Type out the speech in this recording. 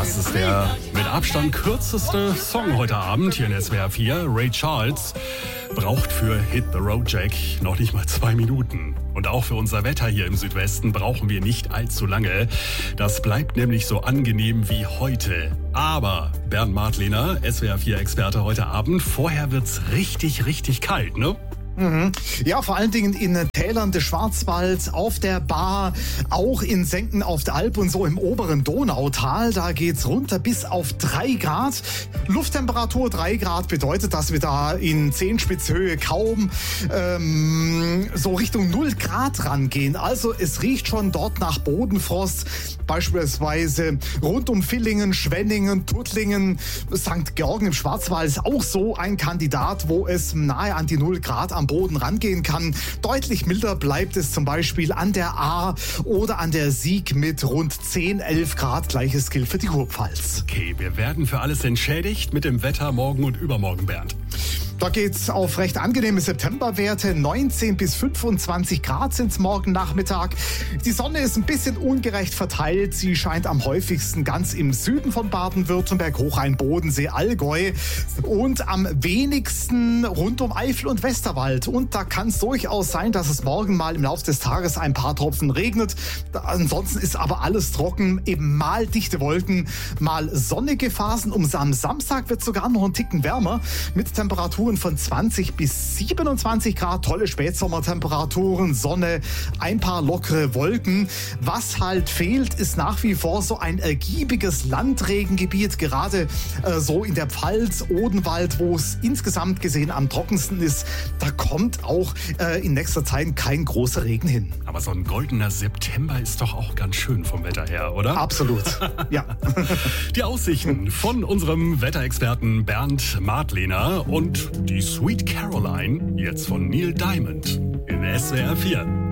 Das ist der mit Abstand kürzeste Song heute Abend hier in SWR 4. Ray Charles braucht für Hit the Road Jack noch nicht mal 2 Minuten. Und auch für unser Wetter hier im Südwesten brauchen wir nicht allzu lange. Das bleibt nämlich so angenehm wie heute. Aber Bernd Martlehner, SWR 4-Experte heute Abend, vorher wird's richtig, richtig kalt, ne? Ja, vor allen Dingen in Tälern des Schwarzwalds, auf der Baar, auch in Senken auf der Alp und so im oberen Donautal. Da geht's runter bis auf 3 Grad. Lufttemperatur 3 Grad bedeutet, dass wir da in Zehenspitzhöhe kaum so Richtung 0 Grad rangehen. Also es riecht schon dort nach Bodenfrost. Beispielsweise rund um Villingen, Schwenningen, Tuttlingen, St. Georgen im Schwarzwald ist auch so ein Kandidat, wo es nahe an die 0 Grad am Boden rangehen kann. Deutlich milder bleibt es zum Beispiel an der Ahr oder an der Sieg mit rund 10, 11 Grad. Gleiches gilt für die Kurpfalz. Okay, wir werden für alles entschädigt mit dem Wetter morgen und übermorgen, Bernd. Da geht's auf recht angenehme Septemberwerte. 19 bis 25 Grad sind's morgen Nachmittag. Die Sonne ist ein bisschen ungerecht verteilt. Sie scheint am häufigsten ganz im Süden von Baden-Württemberg, Hochrhein-Bodensee, Allgäu und am wenigsten rund um Eifel und Westerwald. Und da kann es durchaus sein, dass es morgen mal im Laufe des Tages ein paar Tropfen regnet. Ansonsten ist aber alles trocken, eben mal dichte Wolken, mal sonnige Phasen. Am Samstag wird sogar noch ein Ticken wärmer mit Temperaturen von 20 bis 27 Grad, tolle Spätsommertemperaturen, Sonne, ein paar lockere Wolken. Was halt fehlt, ist nach wie vor so ein ergiebiges Landregengebiet, gerade so in der Pfalz, Odenwald, wo es insgesamt gesehen am trockensten ist. Da kommt auch in nächster Zeit kein großer Regen hin. Aber so ein goldener September ist doch auch ganz schön vom Wetter her, oder? Absolut, ja. Die Aussichten von unserem Wetterexperten Bernd Martlehner und die Sweet Caroline, jetzt von Neil Diamond in SWR 4.